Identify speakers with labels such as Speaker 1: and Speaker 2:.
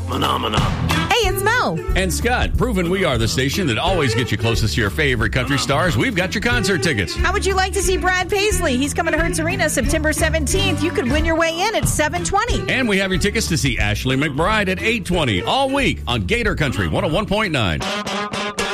Speaker 1: Phenomena.
Speaker 2: Hey, it's Mo.
Speaker 3: And Scott, proving we are the station that always gets you closest to your favorite country stars. We've got your concert tickets.
Speaker 2: How would you like to see Brad Paisley? He's coming to Hertz Arena September 17th. You could win your way in at 7:20.
Speaker 3: And we have your tickets to see Ashley McBryde at 8:20 all week on Gator Country 101.9.